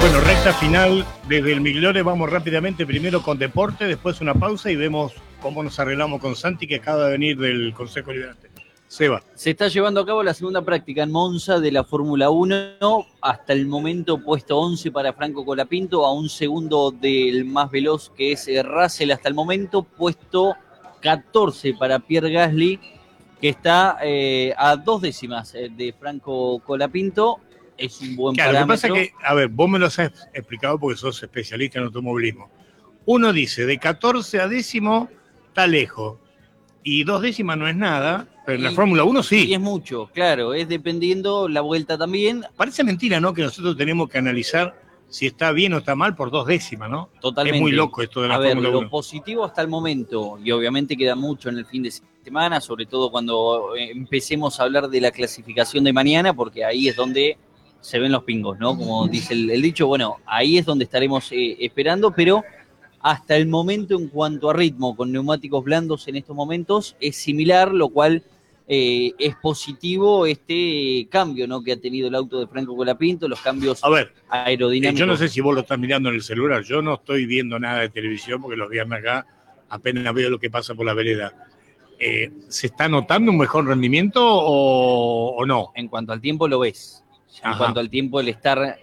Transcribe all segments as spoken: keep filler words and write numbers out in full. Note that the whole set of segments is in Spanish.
Bueno, recta final desde el Migliore, vamos rápidamente, primero con deporte, después una pausa y vemos cómo nos arreglamos con Santi, que acaba de venir del Consejo Liberante. Seba. Se está llevando a cabo la segunda práctica en Monza de la Fórmula uno, hasta el momento puesto once para Franco Colapinto, a un segundo del más veloz que es Russell hasta el momento, puesto catorce para Pierre Gasly, que está eh, a dos décimas de Franco Colapinto. Es un buen claro, parámetro. Lo que pasa es que, a ver, vos me lo has explicado porque sos especialista en automovilismo. Uno dice, de catorce a décimo está lejos, y dos décimas no es nada, pero en la Fórmula uno sí. Y es mucho, claro, es dependiendo la vuelta también. Parece mentira, ¿no?, que nosotros tenemos que analizar si está bien o está mal por dos décimas, ¿no? Totalmente. Es muy loco esto de la a ver, Fórmula uno. Lo positivo hasta el momento, y obviamente queda mucho en el fin de semana, sobre todo cuando empecemos a hablar de la clasificación de mañana, porque ahí es donde se ven los pingos, ¿no? Como dice el, el dicho, bueno, ahí es donde estaremos eh, esperando, pero hasta el momento en cuanto a ritmo, con neumáticos blandos en estos momentos, es similar, lo cual eh, es positivo este cambio, ¿no?, que ha tenido el auto de Franco Colapinto, los cambios a ver, aerodinámicos. Yo no sé si vos lo estás mirando en el celular, yo no estoy viendo nada de televisión porque los viernes acá apenas veo lo que pasa por la vereda. Eh, ¿Se está notando un mejor rendimiento o, o no? En cuanto al tiempo lo ves. En Ajá. cuanto al tiempo, el estar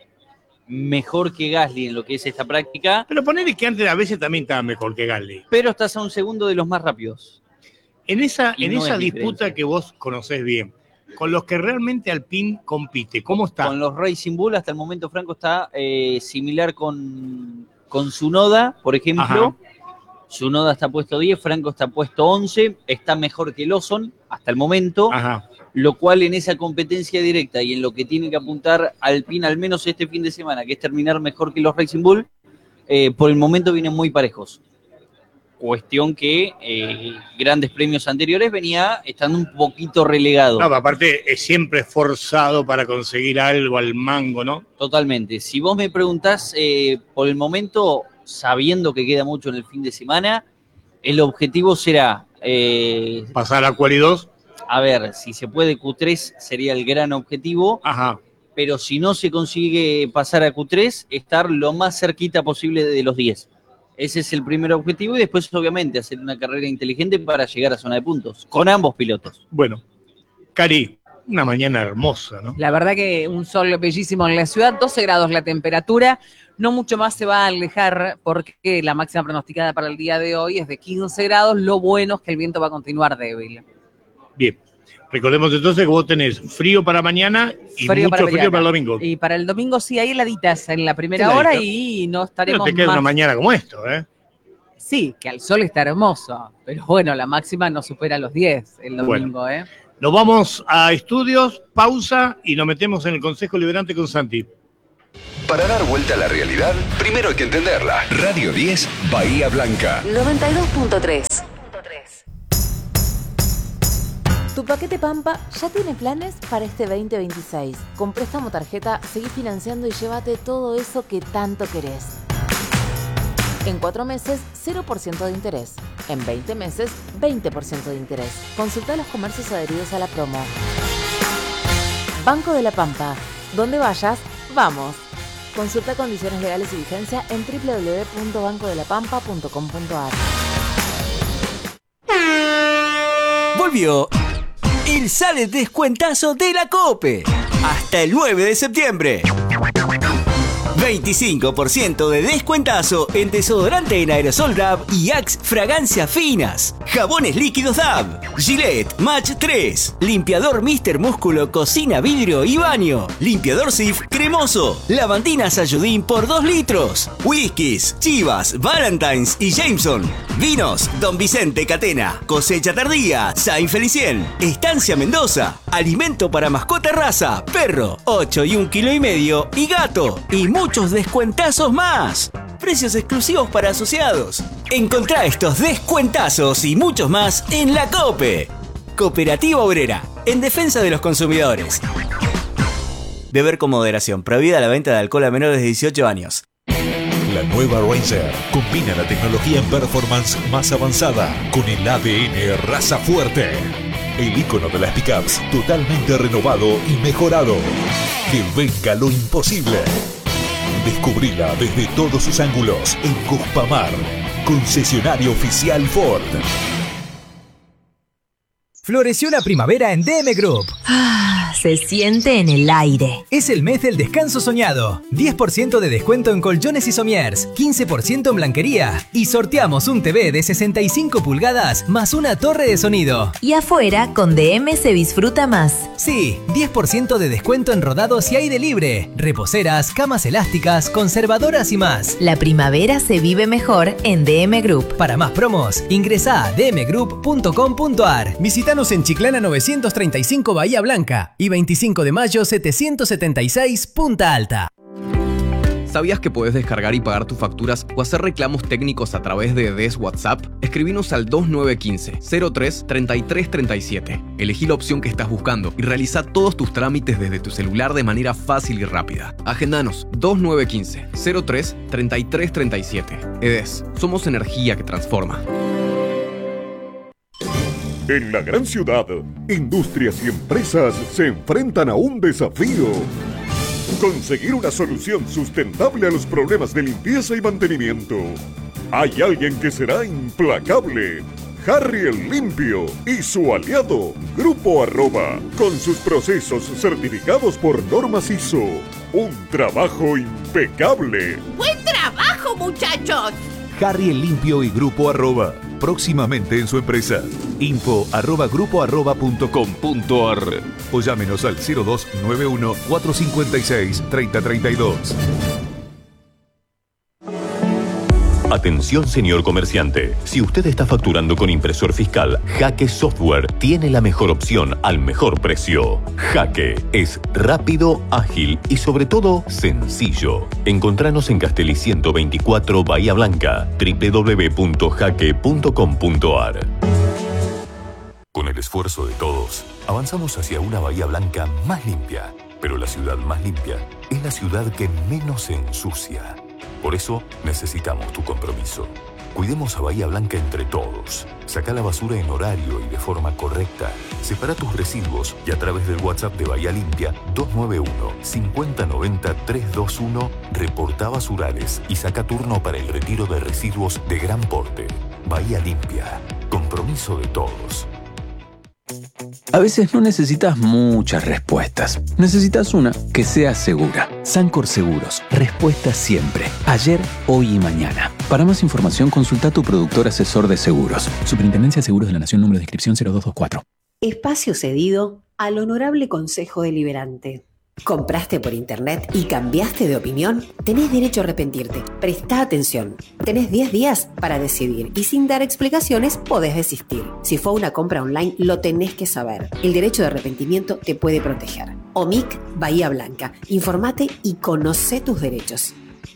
mejor que Gasly en lo que es esta práctica. Pero ponele que antes a veces también estaba mejor que Gasly. Pero estás a un segundo de los más rápidos. En esa, en no esa disputa que vos conocés bien, con los que realmente Alpine compite, ¿cómo está? Con los Racing Bull, hasta el momento Franco está eh, similar con, con Tsunoda, por ejemplo. Ajá. Tsunoda está puesto diez, Franco está puesto once, está mejor que Lawson hasta el momento. Ajá. Lo cual en esa competencia directa y en lo que tiene que apuntar Alpine, al menos este fin de semana, que es terminar mejor que los Racing Bull, eh, por el momento vienen muy parejos. Cuestión que eh, grandes premios anteriores venía estando un poquito relegado. No, aparte es siempre esforzado para conseguir algo al mango, ¿no? Totalmente. Si vos me preguntás, eh, por el momento, sabiendo que queda mucho en el fin de semana, el objetivo será... Eh, pasar a Quali dos. A ver, si se puede Q tres sería el gran objetivo. Ajá. Pero si no se consigue pasar a Q tres, estar lo más cerquita posible de los diez. Ese es el primer objetivo y después obviamente hacer una carrera inteligente para llegar a zona de puntos, con ambos pilotos. Bueno, Cari, una mañana hermosa, ¿no? La verdad que un sol bellísimo en la ciudad, doce grados la temperatura, no mucho más se va a alejar porque la máxima pronosticada para el día de hoy es de quince grados, lo bueno es que el viento va a continuar débil. Bien, recordemos entonces que vos tenés frío para mañana y frío mucho para frío para el domingo. Y para el domingo sí, hay heladitas en la primera hora y no estaremos Pero te queda más... una mañana como esto, ¿eh? Sí, que al sol está hermoso, pero bueno, la máxima no supera los diez el domingo, bueno, ¿eh? Nos vamos a estudios, pausa y nos metemos en el Consejo Liberante con Santi. Para dar vuelta a la realidad, primero hay que entenderla. Radio diez, Bahía Blanca. noventa y dos punto tres. Tu paquete Pampa ya tiene planes para este veinte veintiséis. Con préstamo tarjeta, seguí financiando y llévate todo eso que tanto querés. En cuatro meses, cero por ciento de interés. En veinte meses, veinte por ciento de interés. Consulta los comercios adheridos a la promo. Banco de la Pampa. Donde vayas, vamos. Consulta condiciones legales y vigencia en doble u doble u doble u punto banco de la pampa punto com punto a r. Volvió el Sale Descuentazo de la COPE. Hasta el nueve de septiembre. veinticinco por ciento de descuentazo en desodorante en aerosol D A B y Axe fragancias finas. Jabones líquidos D A B. Gillette Match tres. Limpiador míster Músculo Cocina Vidrio y Baño. Limpiador Cif cremoso. Lavandina Sayudín por dos litros. Whiskies, Chivas, Valentine's y Jameson. Vinos Don Vicente Catena. Cosecha Tardía. Saint Felicien. Estancia Mendoza. Alimento para mascota raza. Perro. ocho y un kilo y medio. Y gato. Y muchos descuentazos más. Precios exclusivos para asociados. Encontrá estos descuentazos y muchos más en la COPE. Cooperativa Obrera. En defensa de los consumidores. Beber con moderación. Prohibida la venta de alcohol a menores de dieciocho años. La nueva Ranger combina la tecnología en performance más avanzada con el A D N raza fuerte. El ícono de las pickups totalmente renovado y mejorado. Que venga lo imposible. Descubrila desde todos sus ángulos en Cuspamar, concesionario oficial Ford. Floreció la primavera en D M Group. Ah, se siente en el aire. Es el mes del descanso soñado. diez por ciento de descuento en colchones y somiers, quince por ciento en blanquería. Y sorteamos un T V de sesenta y cinco pulgadas más una torre de sonido. Y afuera, con D M se disfruta más. Sí, diez por ciento de descuento en rodados y aire libre. Reposeras, camas elásticas, conservadoras y más. La primavera se vive mejor en D M Group. Para más promos, ingresa a d m group punto com punto a r. Visítanos en Chiclana novecientos treinta y cinco Bahía Blanca y veinticinco de mayo setecientos setenta y seis Punta Alta. ¿Sabías que puedes descargar y pagar tus facturas o hacer reclamos técnicos a través de D E S WhatsApp? Escribinos al dos nueve uno cinco, cero tres, treinta y tres treinta y siete. Elegí la opción que estás buscando y realiza todos tus trámites desde tu celular de manera fácil y rápida. Agendanos dos nueve uno cinco, cero tres, treinta y tres treinta y siete. E D E S, somos energía que transforma. En la gran ciudad, industrias y empresas se enfrentan a un desafío. Conseguir una solución sustentable a los problemas de limpieza y mantenimiento. Hay alguien que será implacable. Harry el Limpio y su aliado, Grupo Arroba, con sus procesos certificados por normas I S O. Un trabajo impecable. ¡Buen trabajo, muchachos! Harry el Limpio y Grupo Arroba, próximamente en su empresa. Info arroba grupo arroba punto com punto a r o llámenos al cero dos nueve uno, cuatro cinco seis, tres cero tres dos. Atención, señor comerciante. Si usted está facturando con impresor fiscal, Jaque Software tiene la mejor opción al mejor precio. Jaque es rápido, ágil y sobre todo sencillo. Encontranos en Castelli ciento veinticuatro Bahía Blanca, w w w punto jaque punto com punto a r. Con el esfuerzo de todos, avanzamos hacia una Bahía Blanca más limpia. Pero la ciudad más limpia es la ciudad que menos se ensucia. Por eso necesitamos tu compromiso. Cuidemos a Bahía Blanca entre todos. Saca la basura en horario y de forma correcta. Separa tus residuos y a través del WhatsApp de Bahía Limpia dos nueve uno, cinco cero nueve cero, tres dos uno reporta basurales y saca turno para el retiro de residuos de gran porte. Bahía Limpia. Compromiso de todos. A veces no necesitas muchas respuestas. Necesitas una que sea segura. Sancor Seguros. Respuesta siempre. Ayer, hoy y mañana. Para más información, consulta a tu productor asesor de seguros. Superintendencia de Seguros de la Nación, número de inscripción cero dos dos cuatro. Espacio cedido al Honorable Consejo Deliberante. ¿Compraste por internet y cambiaste de opinión? Tenés derecho a arrepentirte. Presta atención. Tenés diez días para decidir y sin dar explicaciones podés desistir. Si fue una compra online, lo tenés que saber. El derecho de arrepentimiento te puede proteger. O M I C Bahía Blanca. Informate y conocé tus derechos.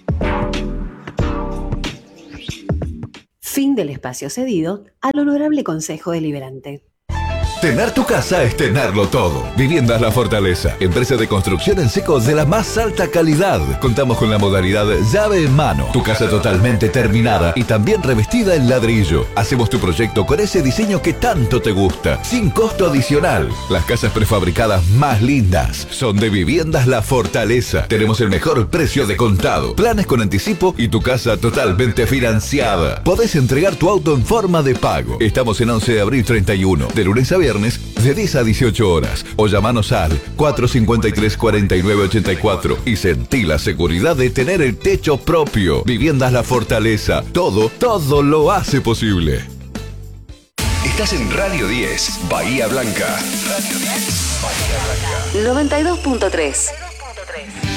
Fin del espacio cedido al Honorable Consejo Deliberante. Tener tu casa es tenerlo todo. Viviendas La Fortaleza, empresa de construcción en seco de la más alta calidad. Contamos con la modalidad llave en mano. Tu casa totalmente terminada y también revestida en ladrillo. Hacemos tu proyecto con ese diseño que tanto te gusta, sin costo adicional. Las casas prefabricadas más lindas son de Viviendas La Fortaleza. Tenemos el mejor precio de contado, planes con anticipo y tu casa totalmente financiada. Podés entregar tu auto en forma de pago. Estamos en once de abril treinta y uno, de lunes a viernes, de diez a dieciocho horas, o llamanos al cuatro cinco tres, cuatro nueve ocho cuatro y sentí la seguridad de tener el techo propio. Viviendas La Fortaleza, todo, todo lo hace posible. Estás en Radio diez, Bahía Blanca. Radio diez, Bahía Blanca. noventa y dos punto tres. noventa y dos punto tres.